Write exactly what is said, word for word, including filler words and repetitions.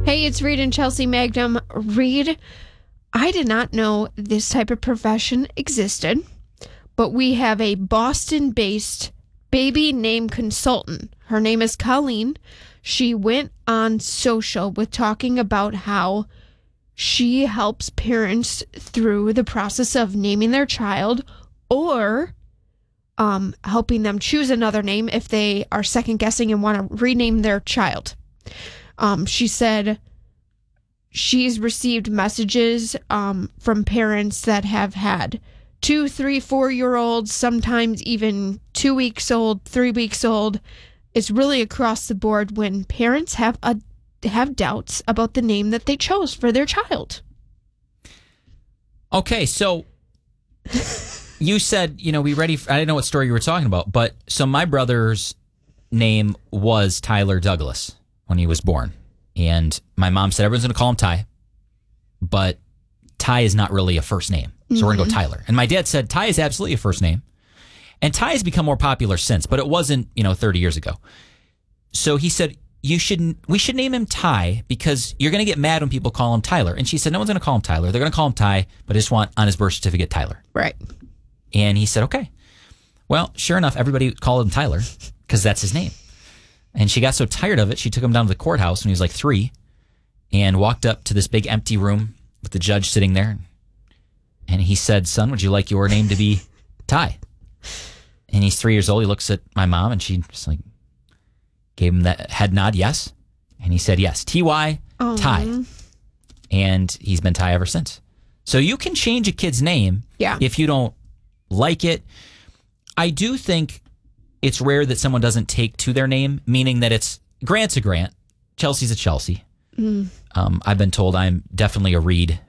Hey, it's Reed and Chelsea Magnum. Reed, I did not know this type of profession existed, but we have a Boston-based baby name consultant. Her name is Colleen. She went on social with talking about how she helps parents through the process of naming their child or um, helping them choose another name if they are second guessing and want to rename their child. Um, she said she's received messages um, from parents that have had two, three, four-year-olds, sometimes even two weeks old, three weeks old. It's really across the board when parents have a have doubts about the name that they chose for their child. Okay, so you said, you know, we ready for, I didn't know what story you were talking about, but so my brother's name was Tyler Douglas when he was born. And my mom said everyone's going to call him Ty, but Ty is not really a first name. So mm-hmm. we're going to go Tyler. And my dad said Ty is absolutely a first name. And Ty has become more popular since, but it wasn't, you know, thirty years ago. So he said, you should, we should name him Ty because you're going to get mad when people call him Tyler. And she said, no one's going to call him Tyler. They're going to call him Ty, but I just want on his birth certificate Tyler. Right. And he said, okay. Well, sure enough, everybody called him Tyler because that's his name. And she got so tired of it, she took him down to the courthouse when he was like three and walked up to this big empty room with the judge sitting there. And he said, son, would you like your name to be Ty? And he's three years old. He looks at my mom and she just like gave him that head nod, yes. And he said, yes, T Y, Aww. Ty. And he's been Ty ever since. So you can change a kid's name yeah. if you don't like it. I do think it's rare that someone doesn't take to their name, meaning that it's Grant's a Grant, Chelsea's a Chelsea. Mm. Um, I've been told I'm definitely a Reed